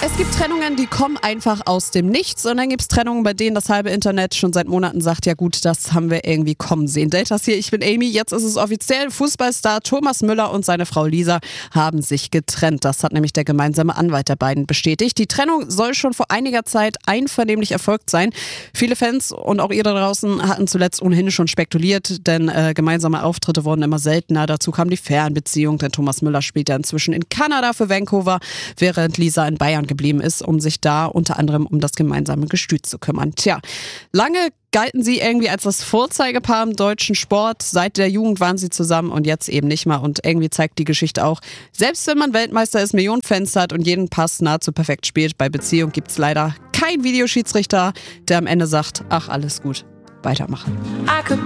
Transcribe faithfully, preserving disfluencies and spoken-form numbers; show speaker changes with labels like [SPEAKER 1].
[SPEAKER 1] Es gibt Trennungen, die kommen einfach aus dem Nichts und dann gibt es Trennungen, bei denen das halbe Internet schon seit Monaten sagt, ja gut, das haben wir irgendwie kommen sehen. Deltas hier, ich bin Amy, jetzt ist es offiziell, Fußballstar Thomas Müller und seine Frau Lisa haben sich getrennt. Das hat nämlich der gemeinsame Anwalt der beiden bestätigt. Die Trennung soll schon vor einiger Zeit einvernehmlich erfolgt sein. Viele Fans und auch ihr da draußen hatten zuletzt ohnehin schon spekuliert, denn äh, gemeinsame Auftritte wurden immer seltener. Dazu kam die Fernbeziehung, denn Thomas Müller spielt ja inzwischen in Kanada für Vancouver, während Lisa in Bayern geblieben ist, um sich da unter anderem um das gemeinsame Gestüt zu kümmern. Tja, lange galten sie irgendwie als das Vorzeigepaar im deutschen Sport. Seit der Jugend waren sie zusammen und jetzt eben nicht mehr. Und irgendwie zeigt die Geschichte auch, selbst wenn man Weltmeister ist, Millionen Fans hat und jeden Pass nahezu perfekt spielt, bei Beziehung gibt es leider keinen Videoschiedsrichter, der am Ende sagt, ach, alles gut, weitermachen.